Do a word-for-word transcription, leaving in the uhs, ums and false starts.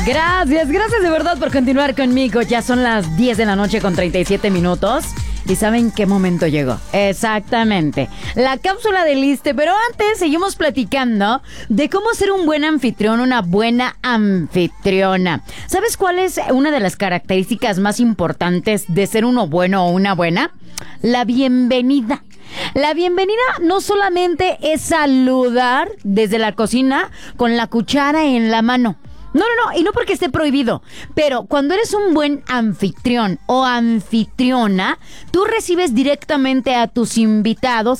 Gracias, gracias de verdad por continuar conmigo. Ya son las diez de la noche con treinta y siete minutos. ¿Y saben qué momento llegó? Exactamente, la cápsula del Issste. Pero antes seguimos platicando de cómo ser un buen anfitrión, una buena anfitriona. ¿Sabes cuál es una de las características más importantes de ser uno bueno o una buena? La bienvenida. La bienvenida no solamente es saludar desde la cocina con la cuchara en la mano. No, no, no, y no porque esté prohibido, pero cuando eres un buen anfitrión o anfitriona, tú recibes directamente a tus invitados